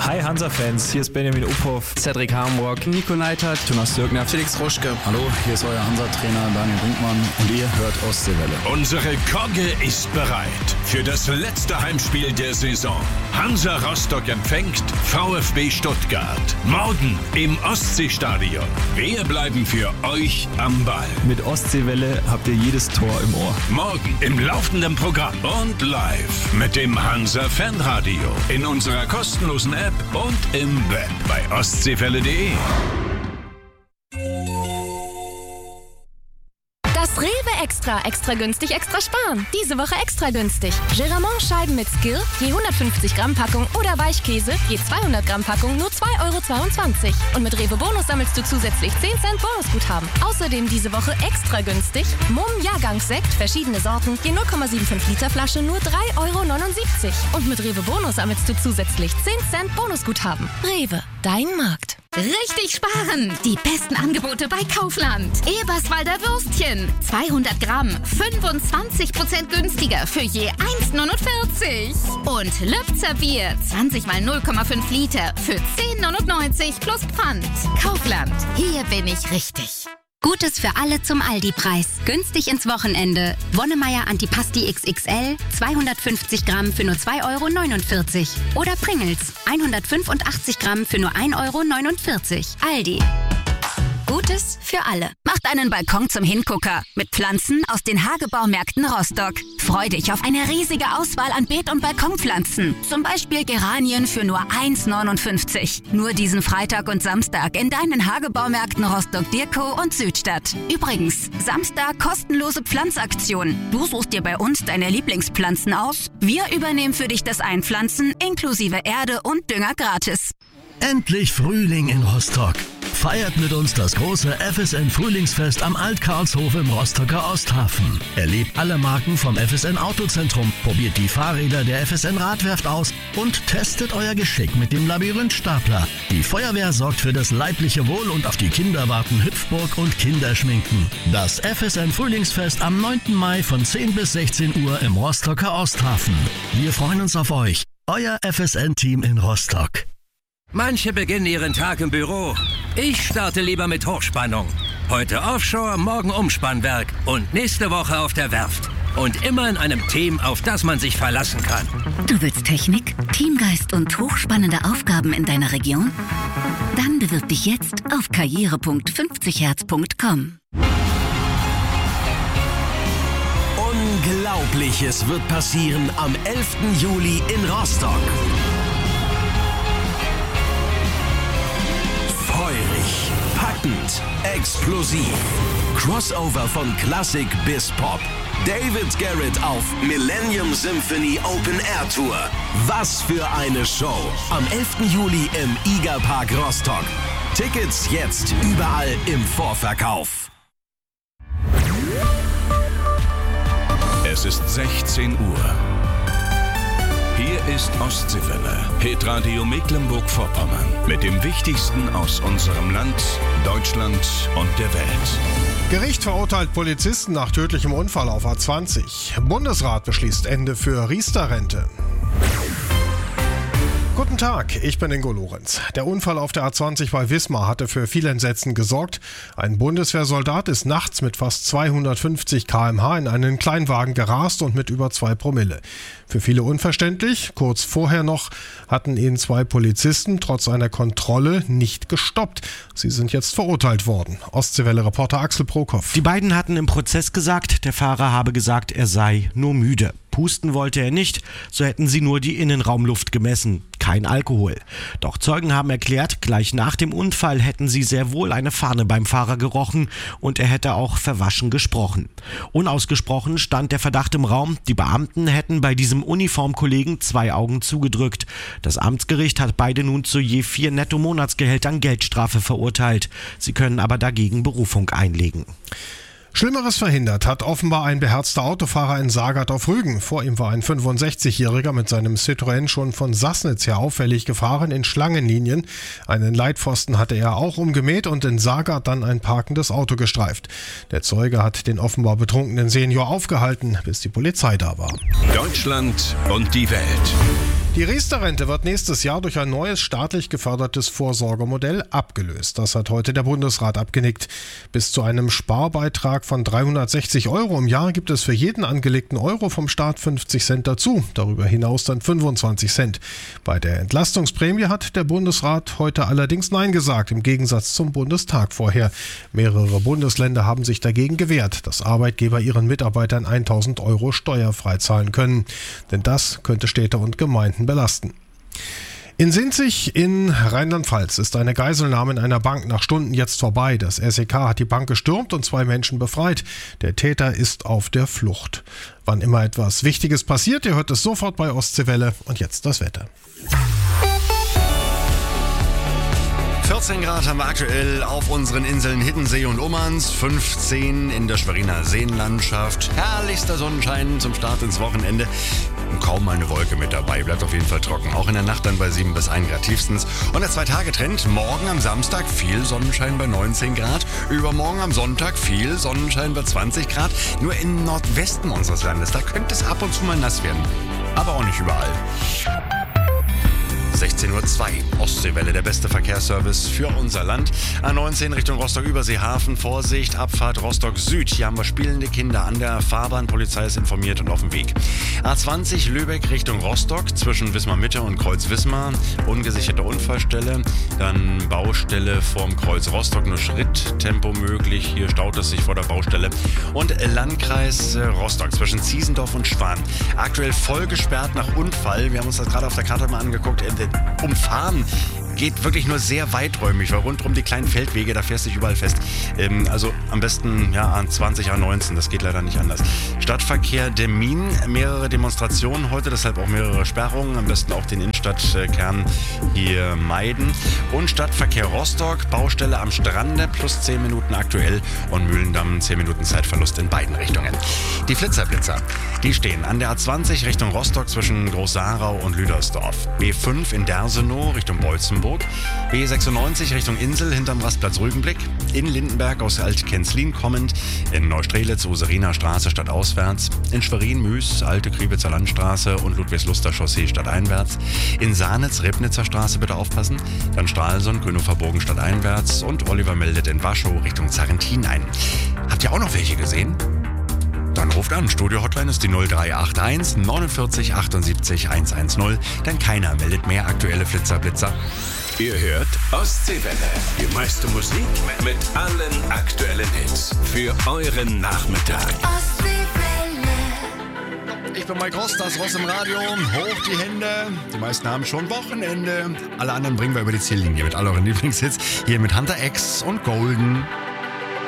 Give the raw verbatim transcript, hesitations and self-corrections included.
Hi Hansa-Fans, hier ist Benjamin Uphoff, Cedric Hamburg, Nico Neitert, Jonas Dürkner, Felix Ruschke. Hallo, hier ist euer Hansa-Trainer Daniel Brinkmann und ihr hört Ostseewelle. Unsere Kogge ist bereit für das letzte Heimspiel der Saison. Hansa Rostock empfängt VfB Stuttgart. Morgen im Ostseestadion. Wir bleiben für euch am Ball. Mit Ostseewelle habt ihr jedes Tor im Ohr. Morgen im laufenden Programm und live mit dem Hansa Fanradio in unserer kostenlosen App und im Web bei ostseewelle punkt de. Das Rewe Extra, extra günstig, extra sparen. Diese Woche extra günstig. Geramont-Scheiben mit Skill, je hundertfünfzig Gramm Packung oder Weichkäse, je zweihundert Gramm Packung, nur zwei Euro zweiundzwanzig. Und mit Rewe Bonus sammelst du zusätzlich zehn Cent Bonusguthaben. Außerdem diese Woche extra günstig. Mumm Jahrgangssekt, verschiedene Sorten, je null Komma fünfundsiebzig Liter Flasche, nur drei Euro neunundsiebzig. Und mit Rewe Bonus sammelst du zusätzlich zehn Cent Bonusguthaben. Rewe, dein Markt. Richtig sparen! Die besten Angebote bei Kaufland. Eberswalder Würstchen. zweihundert Gramm, fünfundzwanzig Prozent günstiger für je eins neunundvierzig. Und Lübzer Bier, zwanzig mal null Komma fünf Liter für zehn neunundneunzig plus Pfand. Kaufland, hier bin ich richtig. Gutes für alle zum Aldi-Preis. Günstig ins Wochenende. Wonnemeier Antipasti X X L, zweihundertfünfzig Gramm für nur zwei Euro neunundvierzig. Oder Pringles, hundertfünfundachtzig Gramm für nur ein Euro neunundvierzig. Aldi. Gutes für alle. Macht einen Balkon zum Hingucker mit Pflanzen aus den Hagebaumärkten Rostock. Freu dich auf eine riesige Auswahl an Beet- und Balkonpflanzen. Zum Beispiel Geranien für nur eins neunundfünfzig. Nur diesen Freitag und Samstag in deinen Hagebaumärkten Rostock-Dirkow und Südstadt. Übrigens, Samstag kostenlose Pflanzaktion. Du suchst dir bei uns deine Lieblingspflanzen aus. Wir übernehmen für dich das Einpflanzen inklusive Erde und Dünger gratis. Endlich Frühling in Rostock. Feiert mit uns das große F S N-Frühlingsfest am Alt-Karlshof im Rostocker Osthafen. Erlebt alle Marken vom F S N Autozentrum, probiert die Fahrräder der F S N Radwerft aus und testet euer Geschick mit dem Labyrinthstapler. Die Feuerwehr sorgt für das leibliche Wohl und auf die Kinder warten Hüpfburg und Kinderschminken. Das F S N-Frühlingsfest am neunten Mai von zehn bis sechzehn Uhr im Rostocker Osthafen. Wir freuen uns auf euch. Euer F S N-Team in Rostock. Manche beginnen ihren Tag im Büro. Ich starte lieber mit Hochspannung. Heute Offshore, morgen Umspannwerk und nächste Woche auf der Werft. Und immer in einem Team, auf das man sich verlassen kann. Du willst Technik, Teamgeist und hochspannende Aufgaben in deiner Region? Dann bewirb dich jetzt auf karriere punkt fünfzig hertz punkt com. Unglaubliches wird passieren am elften Juli in Rostock. Feurig, packend, explosiv. Crossover von Klassik bis Pop. David Garrett auf Millennium Symphony Open Air Tour. Was für eine Show. Am elften Juli im Iga Park Rostock. Tickets jetzt überall im Vorverkauf. Es ist sechzehn Uhr. Hier ist Ostseewelle, Hitradio Mecklenburg-Vorpommern. Mit dem Wichtigsten aus unserem Land, Deutschland und der Welt. Gericht verurteilt Polizisten nach tödlichem Unfall auf A zwanzig. Bundesrat beschließt Ende für Riester-Rente. Guten Tag, ich bin Ingo Lorenz. Der Unfall auf der A zwanzig bei Wismar hatte für viel Entsetzen gesorgt. Ein Bundeswehrsoldat ist nachts mit fast zweihundertfünfzig Kilometer pro Stunde in einen Kleinwagen gerast und mit über zwei Promille. Für viele unverständlich. Kurz vorher noch hatten ihn zwei Polizisten trotz einer Kontrolle nicht gestoppt. Sie sind jetzt verurteilt worden. Ostseewelle-Reporter Axel Prokop. Die beiden hatten im Prozess gesagt, der Fahrer habe gesagt, er sei nur müde. Pusten wollte er nicht, so hätten sie nur die Innenraumluft gemessen. Kein Alkohol. Doch Zeugen haben erklärt, gleich nach dem Unfall hätten sie sehr wohl eine Fahne beim Fahrer gerochen und er hätte auch verwaschen gesprochen. Unausgesprochen stand der Verdacht im Raum, die Beamten hätten bei diesem Uniformkollegen zwei Augen zugedrückt. Das Amtsgericht hat beide nun zu je vier Netto-Monatsgehältern Geldstrafe verurteilt. Sie können aber dagegen Berufung einlegen. Schlimmeres verhindert hat offenbar ein beherzter Autofahrer in Sagard auf Rügen. Vor ihm war ein fünfundsechzigjähriger mit seinem Citroën schon von Sassnitz her auffällig gefahren in Schlangenlinien. Einen Leitpfosten hatte er auch umgemäht und in Sagard dann ein parkendes Auto gestreift. Der Zeuge hat den offenbar betrunkenen Senior aufgehalten, bis die Polizei da war. Deutschland und die Welt. Die Riester-Rente wird nächstes Jahr durch ein neues staatlich gefördertes Vorsorgemodell abgelöst. Das hat heute der Bundesrat abgenickt. Bis zu einem Sparbeitrag von dreihundertsechzig Euro im Jahr gibt es für jeden angelegten Euro vom Staat fünfzig Cent dazu. Darüber hinaus dann fünfundzwanzig Cent. Bei der Entlastungsprämie hat der Bundesrat heute allerdings Nein gesagt, im Gegensatz zum Bundestag vorher. Mehrere Bundesländer haben sich dagegen gewehrt, dass Arbeitgeber ihren Mitarbeitern tausend Euro steuerfrei zahlen können. Denn das könnte Städte und Gemeinden belasten. In Sinzig in Rheinland-Pfalz ist eine Geiselnahme in einer Bank nach Stunden jetzt vorbei. Das S E K hat die Bank gestürmt und zwei Menschen befreit. Der Täter ist auf der Flucht. Wann immer etwas Wichtiges passiert, ihr hört es sofort bei Ostseewelle. Und jetzt das Wetter. vierzehn Grad haben wir aktuell auf unseren Inseln Hiddensee und Ummanz, fünfzehn in der Schweriner Seenlandschaft. Herrlichster Sonnenschein zum Start ins Wochenende. Und kaum eine Wolke mit dabei, bleibt auf jeden Fall trocken. Auch in der Nacht dann bei sieben bis ein Grad tiefstens. Und der Zwei-Tage-Trend, morgen am Samstag viel Sonnenschein bei neunzehn Grad. Übermorgen am Sonntag viel Sonnenschein bei zwanzig Grad. Nur im Nordwesten unseres Landes, da könnte es ab und zu mal nass werden. Aber auch nicht überall. sechzehn Uhr zwei, Ostseewelle, der beste Verkehrsservice für unser Land. A neunzehn Richtung Rostock-Überseehafen, Vorsicht, Abfahrt Rostock-Süd. Hier haben wir spielende Kinder an der Fahrbahn, Polizei ist informiert und auf dem Weg. A zwanzig Lübeck Richtung Rostock, zwischen Wismar-Mitte und Kreuz-Wismar, ungesicherte Unfallstelle. Dann Baustelle vorm Kreuz Rostock, nur Schritttempo möglich, hier staut es sich vor der Baustelle. Und Landkreis Rostock, zwischen Ziesendorf und Schwan. Aktuell voll gesperrt nach Unfall, wir haben uns das gerade auf der Karte mal angeguckt. Umfahren geht wirklich nur sehr weiträumig, weil rundherum die kleinen Feldwege, da fährst du dich überall fest. Ähm, also am besten ja, A zwanzig, A neunzehn, das geht leider nicht anders. Stadtverkehr Demmin, mehrere Demonstrationen heute, deshalb auch mehrere Sperrungen. Am besten auch den Innenstadtkern hier meiden. Und Stadtverkehr Rostock, Baustelle am Strande, plus zehn Minuten aktuell und Mühlendamm, zehn Minuten Zeitverlust in beiden Richtungen. Die Flitzerblitzer, die stehen an der A zwanzig Richtung Rostock zwischen Groß-Saarau und Lüdersdorf. B fünf in Dersenow Richtung Beutzenburg. B sechsundneunzig Richtung Insel hinterm Rastplatz Rügenblick. In Lindenberg aus Alt-Kenzlin kommend. In Neustrelitz Useriner Straße stadtauswärts. In Schwerin Müs Alte Kriwitzer Landstraße und Ludwigsluster Chaussee stadteinwärts. In Sahnitz Rebnitzer Straße bitte aufpassen. Dann Stralsund Grünhofer Bogen stadteinwärts. Und Oliver meldet in Waschow Richtung Sarrentin ein. Habt ihr auch noch welche gesehen? Dann ruft an. Studio-Hotline ist die null drei acht eins neunundvierzig achtundsiebzig hundertzehn. Denn keiner meldet mehr aktuelle Flitzerblitzer. Ihr hört Ostseewelle. Die meiste Musik mit allen aktuellen Hits. Für euren Nachmittag. Ich bin Mike Ross, das Ross im Radio. Hoch die Hände. Die meisten haben schon Wochenende. Alle anderen bringen wir über die Ziellinie mit all euren Lieblingshits. Hier mit Hunter X und Golden.